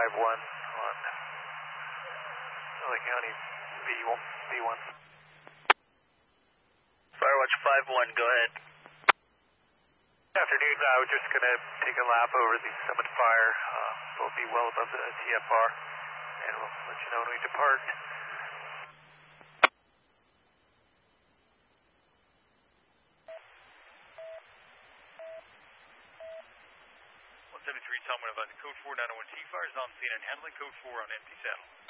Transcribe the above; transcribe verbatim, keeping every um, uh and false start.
five one on L A County B one. Firewatch five one, go ahead. Afternoon, I was just going to take a lap over the Summit Fire. Uh, we'll be well above the T F R, and we'll let you know when we depart. one seventy-three, Tom, one advise code four nine oh one T, fires on scene and handling code four on empty saddle.